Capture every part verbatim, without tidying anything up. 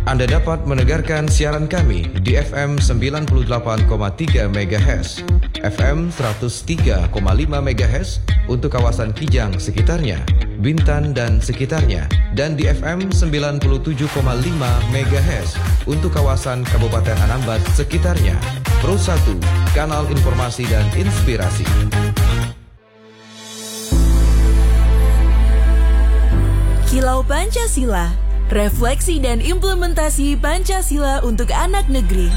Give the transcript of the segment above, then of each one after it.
Anda dapat mendengarkan siaran kami di F M sembilan puluh delapan koma tiga MHz, F M seratus tiga koma lima MHz untuk kawasan Kijang sekitarnya, Bintan dan sekitarnya, dan di F M sembilan puluh tujuh koma lima MHz untuk kawasan Kabupaten Anambas sekitarnya. Pro satu, kanal informasi dan inspirasi. Kilau Pancasila, refleksi dan implementasi Pancasila untuk anak negeri.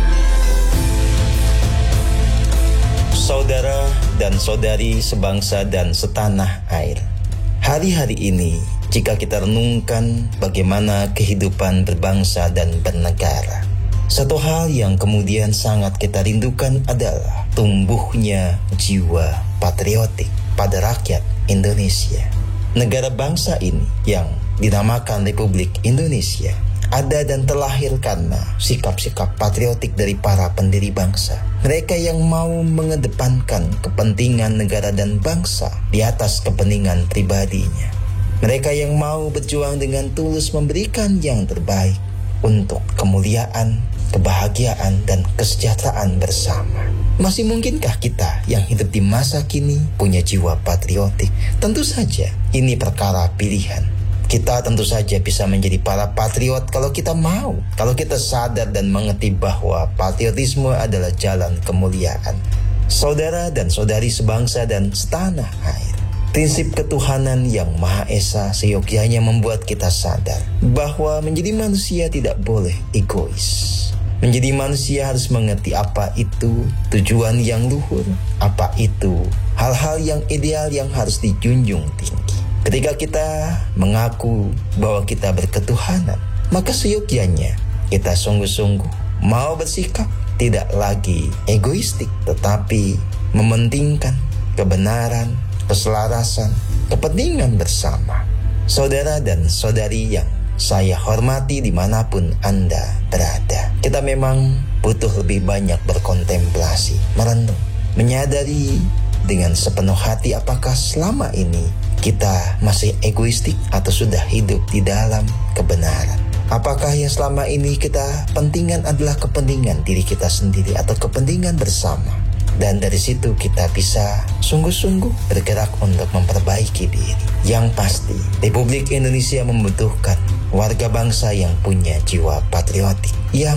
Saudara dan saudari sebangsa dan setanah air, hari-hari ini jika kita renungkan bagaimana kehidupan berbangsa dan bernegara, satu hal yang kemudian sangat kita rindukan adalah tumbuhnya jiwa patriotik pada rakyat Indonesia. Negara bangsa ini yang dinamakan Republik Indonesia ada dan terlahir karena sikap-sikap patriotik dari para pendiri bangsa. Mereka yang mau mengedepankan kepentingan negara dan bangsa di atas kepentingan pribadinya. Mereka yang mau berjuang dengan tulus memberikan yang terbaik untuk kemuliaan, kebahagiaan, dan kesejahteraan bersama. Masih mungkinkah kita yang hidup di masa kini punya jiwa patriotik? Tentu saja ini perkara pilihan. Kita tentu saja bisa menjadi para patriot kalau kita mau, kalau kita sadar dan mengerti bahwa patriotisme adalah jalan kemuliaan. Saudara dan saudari sebangsa dan setanah air, prinsip ketuhanan yang Maha Esa seyogyanya membuat kita sadar bahwa menjadi manusia tidak boleh egois. Menjadi manusia harus mengerti apa itu tujuan yang luhur, apa itu hal-hal yang ideal yang harus dijunjung tinggi. Ketika kita mengaku bahwa kita berketuhanan, maka seyogyanya kita sungguh-sungguh mau bersikap tidak lagi egoistik, tetapi mementingkan kebenaran, keselarasan, kepentingan bersama. Saudara dan saudari yang saya hormati dimanapun Anda berada, kita memang butuh lebih banyak berkontemplasi, merenung, menyadari dengan sepenuh hati apakah selama ini kita masih egoistik atau sudah hidup di dalam kebenaran. Apakah yang selama ini kita pentingkan adalah kepentingan diri kita sendiri atau kepentingan bersama. Dan dari situ kita bisa sungguh-sungguh bergerak untuk memperbaiki diri. Yang pasti, Republik Indonesia membutuhkan warga bangsa yang punya jiwa patriotik, yang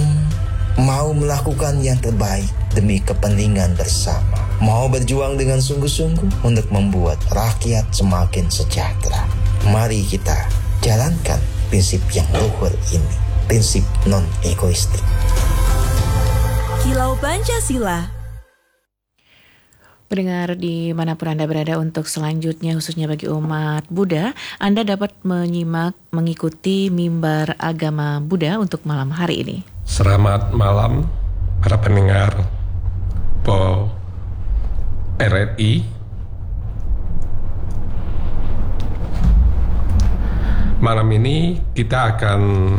mau melakukan yang terbaik demi kepentingan bersama, mau berjuang dengan sungguh-sungguh untuk membuat rakyat semakin sejahtera. Mari kita jalankan prinsip yang luhur ini, prinsip non-egoistik. Kilau Pancasila. Pendengar dimanapun Anda berada, untuk selanjutnya khususnya bagi umat Buddha, Anda dapat menyimak mengikuti mimbar agama Buddha untuk malam hari ini. Selamat malam para pendengar Po R R I. Malam ini kita akan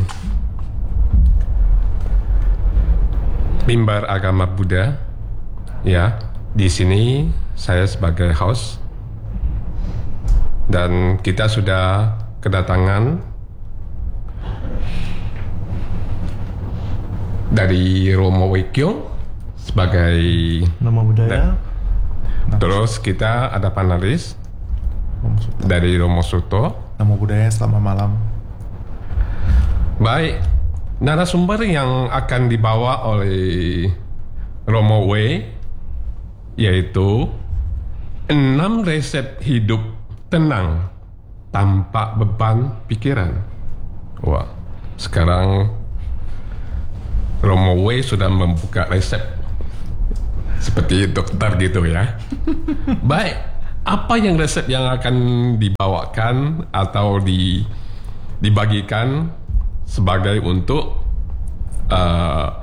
mimbar agama Buddha, ya. Di sini saya sebagai host, dan kita sudah kedatangan dari Romo Wekyo sebagai nama budaya. Dan, terus kita ada panelis dari Romo Suto. Nama budaya, selamat malam. Baik, narasumber yang akan dibawa oleh Romo W yaitu enam resep hidup tenang tanpa beban pikiran. Wah, sekarang Romo W sudah membuka resep seperti dokter gitu ya. Baik, apa yang resep yang akan dibawakan atau di, dibagikan sebagai untuk uh,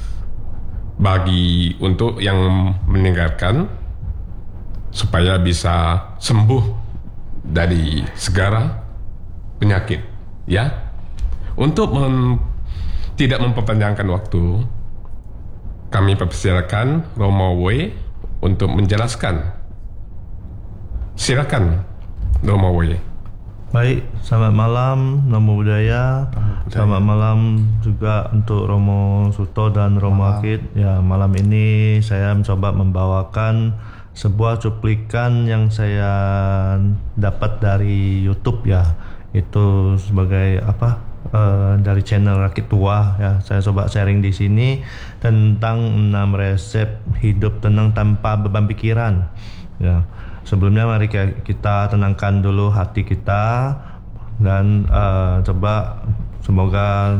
bagi untuk yang mendengarkan supaya bisa sembuh dari segala penyakit, ya. Untuk mem, tidak memperpanjangkan waktu, kami persilakan Romo W untuk menjelaskan. Silakan Romo W. Baik, selamat malam Namo Buddhaya. Selamat malam juga untuk Romo Suto dan Romo Akid. Ya, malam ini saya mencoba membawakan sebuah cuplikan yang saya dapat dari YouTube ya. Itu sebagai apa? Uh, dari channel Rakit Tua ya. Saya coba sharing di sini tentang enam resep hidup tenang tanpa beban pikiran. Ya. Sebelumnya mari kita tenangkan dulu hati kita dan uh, coba semoga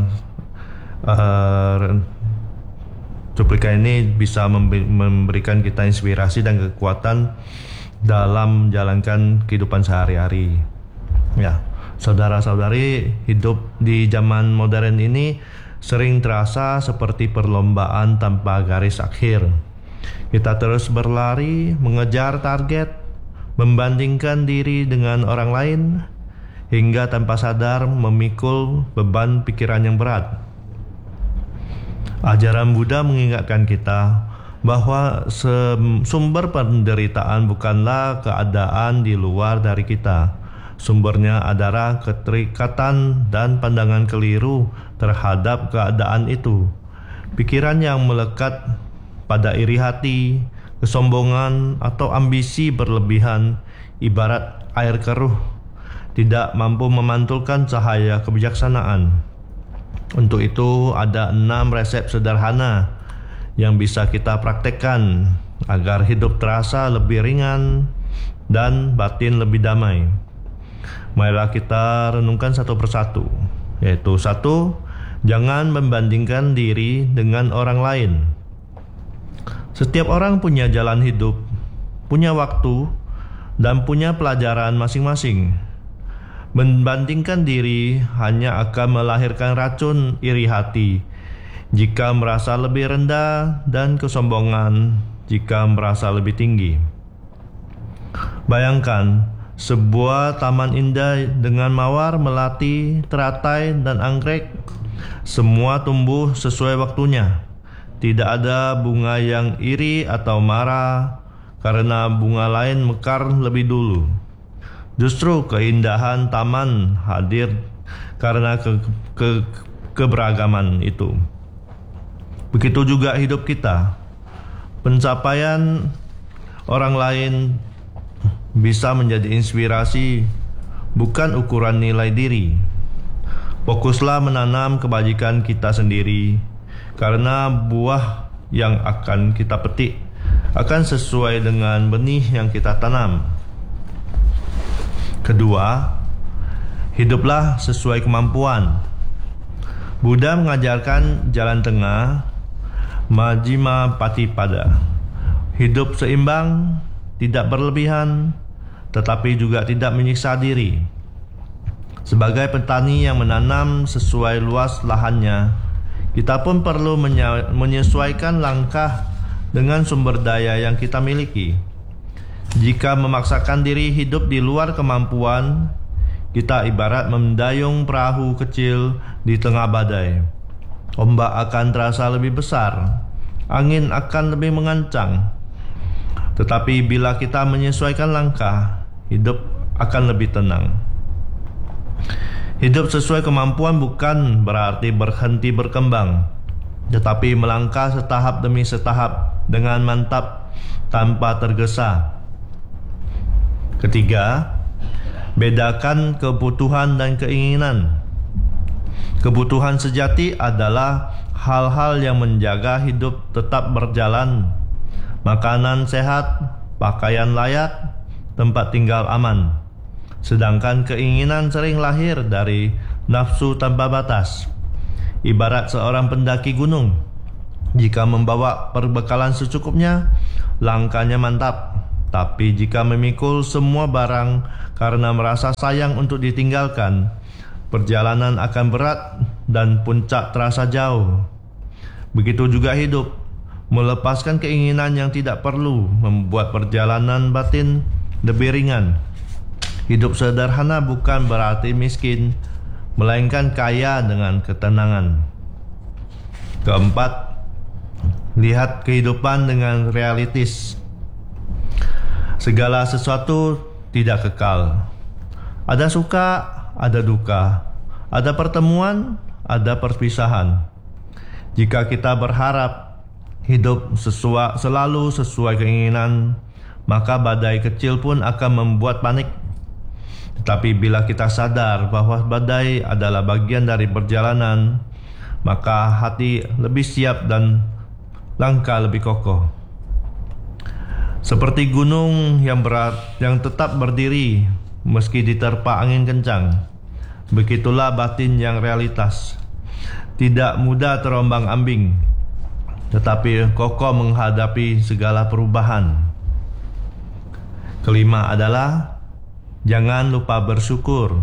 uh, cuplikan ini bisa memberikan kita inspirasi dan kekuatan dalam menjalankan kehidupan sehari-hari. Ya, saudara-saudari, hidup di zaman modern ini sering terasa seperti perlombaan tanpa garis akhir. Kita terus berlari, mengejar target, membandingkan diri dengan orang lain, hingga tanpa sadar memikul beban pikiran yang berat. Ajaran Buddha mengingatkan kita bahwa sumber penderitaan bukanlah keadaan di luar dari kita. Sumbernya adalah keterikatan dan pandangan keliru terhadap keadaan itu. Pikiran yang melekat pada iri hati, kesombongan atau ambisi berlebihan ibarat air keruh, tidak mampu memantulkan cahaya kebijaksanaan. Untuk itu ada enam resep sederhana yang bisa kita praktekkan agar hidup terasa lebih ringan dan batin lebih damai. Marilah kita renungkan satu persatu. Yaitu satu, jangan membandingkan diri dengan orang lain. Setiap orang punya jalan hidup, punya waktu, dan punya pelajaran masing-masing. Membandingkan diri hanya akan melahirkan racun iri hati jika merasa lebih rendah dan kesombongan jika merasa lebih tinggi. Bayangkan sebuah taman indah dengan mawar, melati, teratai, dan anggrek. Semua tumbuh sesuai waktunya. Tidak ada bunga yang iri atau marah karena bunga lain mekar lebih dulu. Justru keindahan taman hadir karena ke, ke, keberagaman itu. Begitu juga hidup kita. Pencapaian orang lain bisa menjadi inspirasi, bukan ukuran nilai diri. Fokuslah menanam kebajikan kita sendiri, karena buah yang akan kita petik akan sesuai dengan benih yang kita tanam. Kedua, hiduplah sesuai kemampuan. Buddha mengajarkan jalan tengah, Majjhima Patipada. Hidup seimbang, tidak berlebihan, tetapi juga tidak menyiksa diri. Sebagai petani yang menanam sesuai luas lahannya, kita pun perlu menyesuaikan langkah dengan sumber daya yang kita miliki. Jika memaksakan diri hidup di luar kemampuan, kita ibarat mendayung perahu kecil di tengah badai. Ombak akan terasa lebih besar, angin akan lebih mengancang. Tetapi bila kita menyesuaikan langkah, hidup akan lebih tenang. Hidup sesuai kemampuan bukan berarti berhenti berkembang, tetapi melangkah setahap demi setahap dengan mantap tanpa tergesa. Ketiga, bedakan kebutuhan dan keinginan. Kebutuhan sejati adalah hal-hal yang menjaga hidup tetap berjalan. Makanan sehat, pakaian layak, tempat tinggal aman. Sedangkan keinginan sering lahir dari nafsu tanpa batas. Ibarat seorang pendaki gunung, jika membawa perbekalan secukupnya, langkahnya mantap. Tapi jika memikul semua barang karena merasa sayang untuk ditinggalkan, perjalanan akan berat dan puncak terasa jauh. Begitu juga hidup, melepaskan keinginan yang tidak perlu membuat perjalanan batin lebih ringan. Hidup sederhana bukan berarti miskin, melainkan kaya dengan ketenangan. Keempat, lihat kehidupan dengan realistis. Segala sesuatu tidak kekal. Ada suka, ada duka. Ada pertemuan, ada perpisahan. Jika kita berharap hidup sesuai, selalu sesuai keinginan, maka badai kecil pun akan membuat panik. Tetapi bila kita sadar bahwa badai adalah bagian dari perjalanan, maka hati lebih siap dan langkah lebih kokoh. Seperti gunung yang berat yang tetap berdiri meski diterpa angin kencang, begitulah batin yang realitas, tidak mudah terombang-ambing, tetapi kokoh menghadapi segala perubahan. Kelima adalah jangan lupa bersyukur.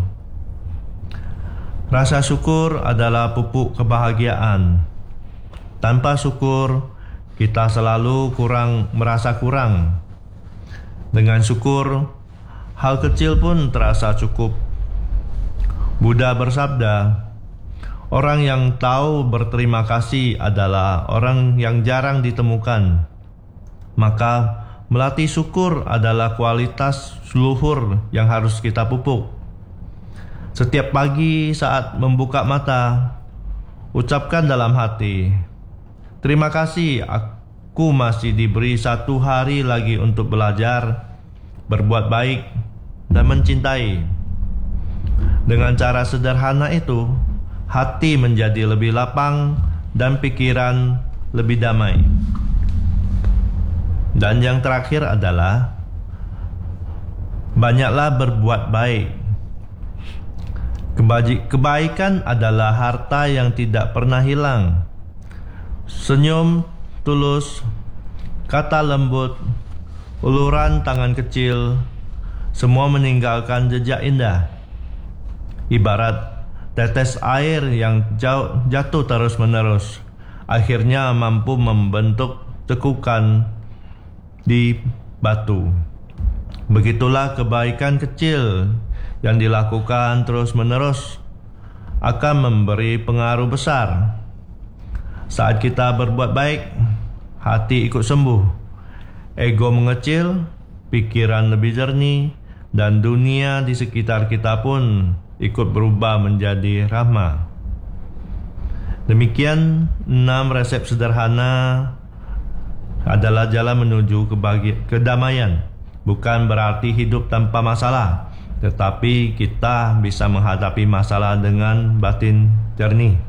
Rasa syukur adalah pupuk kebahagiaan. Tanpa syukur, kita selalu kurang merasa kurang. Dengan syukur, hal kecil pun terasa cukup. Buddha bersabda, orang yang tahu berterima kasih adalah orang yang jarang ditemukan. Maka melatih syukur adalah kualitas luhur yang harus kita pupuk. Setiap pagi saat membuka mata, ucapkan dalam hati, terima kasih aku masih diberi satu hari lagi untuk belajar, berbuat baik, dan mencintai. Dengan cara sederhana itu, hati menjadi lebih lapang dan pikiran lebih damai. Dan yang terakhir adalah banyaklah berbuat baik. Kebaikan adalah harta yang tidak pernah hilang. Senyum tulus, kata lembut, uluran tangan kecil, semua meninggalkan jejak indah. Ibarat tetes air yang jatuh terus-menerus, akhirnya mampu membentuk tekukan di batu. Begitulah kebaikan kecil yang dilakukan terus-menerus akan memberi pengaruh besar. Saat kita berbuat baik, hati ikut sembuh, ego mengecil, pikiran lebih jernih, dan dunia di sekitar kita pun ikut berubah menjadi rahmah. Demikian enam resep sederhana adalah jalan menuju kebahagiaan, kedamaian. Bukan berarti hidup tanpa masalah, tetapi kita bisa menghadapi masalah dengan batin jernih.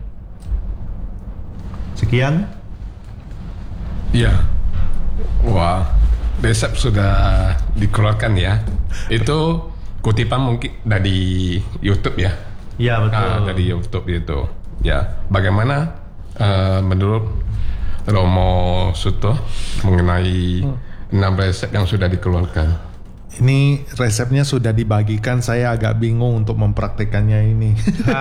Sekian. Ya, wah, resep sudah dikeluarkan ya. Itu kutipan mungkin dari YouTube ya? Ya, betul. Ah, dari YouTube itu. Ya, bagaimana uh, menurut Romo Suto mengenai enam resep yang sudah dikeluarkan? Ini resepnya sudah dibagikan, saya agak bingung untuk mempraktekannya ini.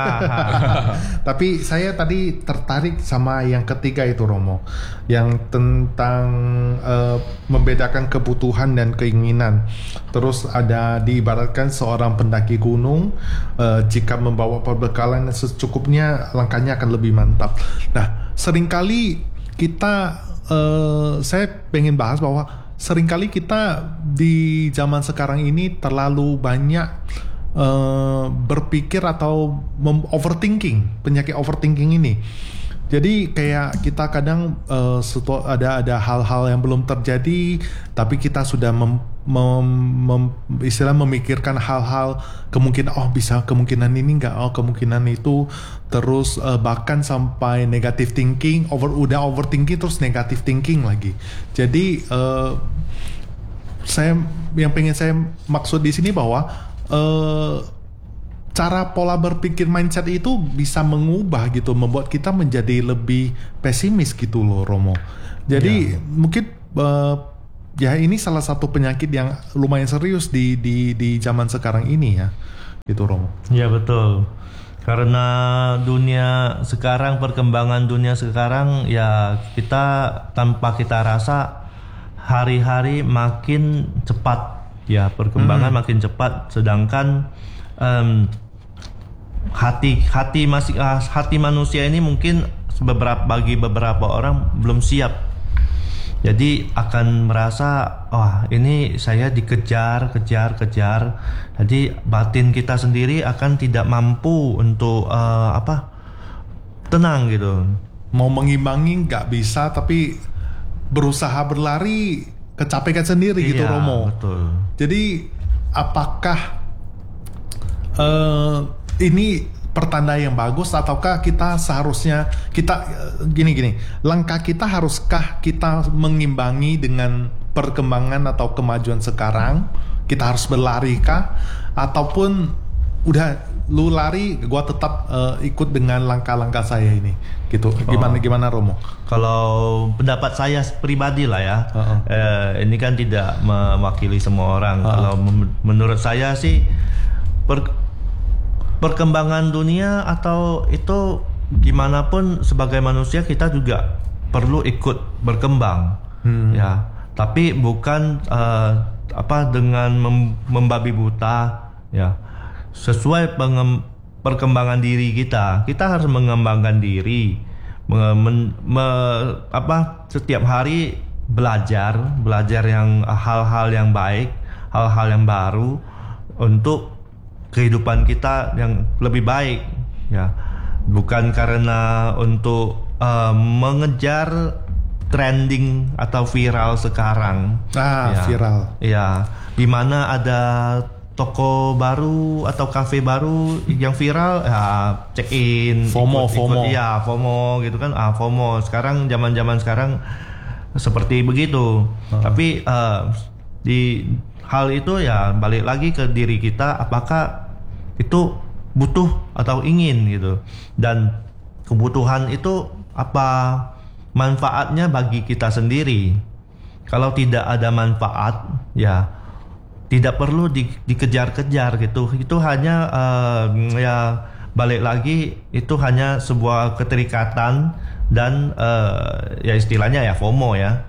Tapi saya tadi tertarik sama yang ketiga itu, Romo, yang tentang uh, membedakan kebutuhan dan keinginan. Terus ada diibaratkan seorang pendaki gunung, uh, jika membawa perbekalan yang secukupnya, langkahnya akan lebih mantap. Nah, seringkali kita, uh, saya pengen bahas bahwa seringkali kita di zaman sekarang ini terlalu banyak uh, berpikir atau mem- overthinking, penyakit overthinking ini. Jadi kayak kita kadang uh, setu- ada ada hal-hal yang belum terjadi, tapi kita sudah mem, mem, mem, istilah memikirkan hal-hal kemungkinan, oh bisa kemungkinan ini enggak, oh kemungkinan itu, terus uh, bahkan sampai negative thinking, over udah overthinking terus negative thinking lagi. Jadi uh, saya yang pengen saya maksud di sini bahwa uh, cara pola berpikir mindset itu bisa mengubah gitu, membuat kita menjadi lebih pesimis gitu loh, Romo. Jadi ya. mungkin uh, ya ini salah satu penyakit yang lumayan serius di di di zaman sekarang ini ya, gitu, Romo. Ya, betul. Karena dunia sekarang, perkembangan dunia sekarang ya, kita tanpa kita rasa hari-hari makin cepat ya, perkembangan hmm. makin cepat, sedangkan um, hati hati masih hati manusia ini mungkin beberapa bagi beberapa orang belum siap. Jadi akan merasa, wah ini saya dikejar, kejar, kejar. Jadi batin kita sendiri akan tidak mampu untuk uh, apa tenang gitu. Mau mengimbangi nggak bisa, tapi berusaha berlari kecapekan sendiri gitu Iya, Romo. betul. Jadi apakah uh, ini pertanda yang bagus ataukah kita seharusnya kita gini-gini langkah kita haruskah kita mengimbangi dengan perkembangan atau kemajuan sekarang, kita harus berlari kah ataupun udah lu lari gua tetap uh, ikut dengan langkah-langkah saya ini gitu. Gimana oh. gimana Romo? Kalau pendapat saya pribadi lah ya, uh-uh. eh, ini kan tidak mewakili semua orang. uh-uh. Kalau men- menurut saya sih per- perkembangan dunia atau itu gimana pun sebagai manusia kita juga perlu ikut berkembang, hmm. ya. Tapi bukan uh, apa dengan mem- membabi buta, ya. Sesuai pengem- perkembangan diri kita, kita harus mengembangkan diri, me- men- me- apa setiap hari belajar, belajar yang hal-hal yang baik, hal-hal yang baru untuk kehidupan kita yang lebih baik, ya. Bukan karena untuk uh, mengejar trending atau viral sekarang. Ah, ya. viral. Ya, di mana ada toko baru atau kafe baru yang viral, ya check in. FOMO, ikut, FOMO. Ikut, ya, FOMO gitu kan. Ah, FOMO. Sekarang zaman-zaman sekarang seperti begitu. Uh. Tapi uh, di hal itu ya balik lagi ke diri kita, apakah itu butuh atau ingin gitu, dan kebutuhan itu apa manfaatnya bagi kita sendiri. Kalau tidak ada manfaat ya tidak perlu di, dikejar-kejar gitu. Itu hanya uh, ya balik lagi itu hanya sebuah keterikatan dan uh, ya istilahnya ya FOMO ya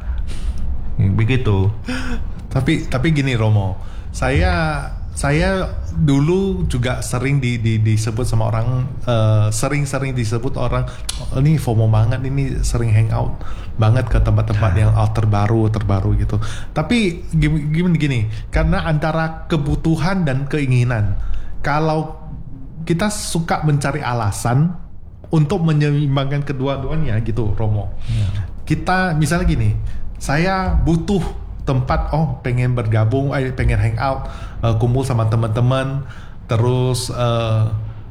begitu. Tapi tapi gini Romo, saya saya dulu juga sering di, di disebut sama orang, uh, sering-sering disebut orang, oh, ini FOMO banget, ini sering hangout banget ke tempat-tempat yang oh, terbaru terbaru gitu. Tapi gimana gini, karena antara kebutuhan dan keinginan, kalau kita suka mencari alasan untuk menyeimbangkan kedua-duanya gitu Romo. Ya. Kita misalnya gini, saya butuh tempat, oh pengen bergabung, eh, pengen hangout, uh, kumpul sama teman-teman, terus uh,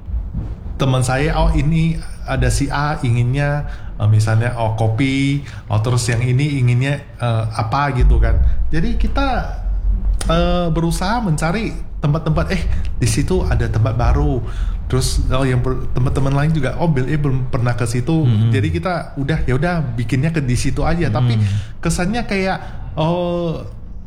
teman saya, oh ini ada si A inginnya uh, misalnya oh kopi, oh terus yang ini inginnya uh, apa gitu kan. Jadi kita uh, berusaha mencari tempat-tempat, eh di situ ada tempat baru, terus oh yang ber, teman-teman lain juga, oh Bill eh, belum pernah ke situ, mm-hmm. jadi kita udah ya udah bikinnya ke di situ aja, mm-hmm. tapi kesannya kayak oh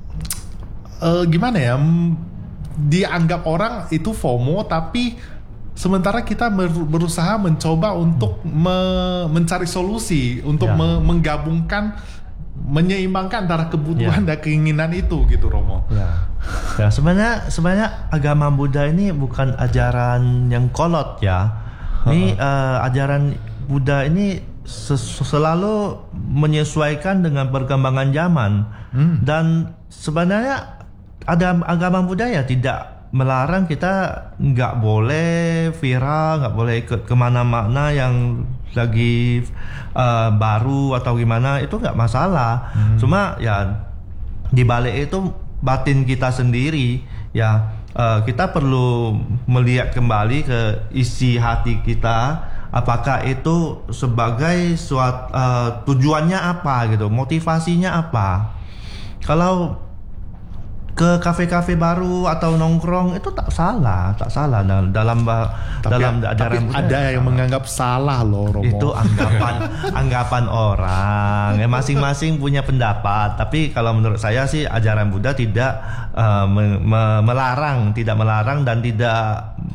uh, gimana ya, dianggap orang itu FOMO, tapi sementara kita berusaha mencoba untuk me- mencari solusi untuk ya. me- menggabungkan, menyeimbangkan antara kebutuhan ya. dan keinginan itu gitu Romo. Ya. Ya sebenarnya sebenarnya agama Buddha ini bukan ajaran yang kolot ya. Ini uh, ajaran Buddha ini ses- selalu menyesuaikan dengan perkembangan zaman. Hmm. Dan sebenarnya ada agama Buddha ya tidak melarang kita nggak boleh viral, nggak boleh ikut kemana-mana yang lagi uh, baru atau gimana, itu nggak masalah. Hmm. Cuma ya di balik itu batin kita sendiri ya, uh, kita perlu melihat kembali ke isi hati kita, apakah itu sebagai suatu uh, tujuannya apa gitu, motivasinya apa. Kalau ke kafe-kafe baru atau nongkrong itu tak salah, tak salah dalam dalam tapi, dalam ajaran Buddha. Ada yang salah. Menganggap salah loh Romo. Itu anggapan anggapan orang. Ya, masing-masing punya pendapat. Tapi kalau menurut saya sih ajaran Buddha tidak uh, me- me- melarang, tidak melarang dan tidak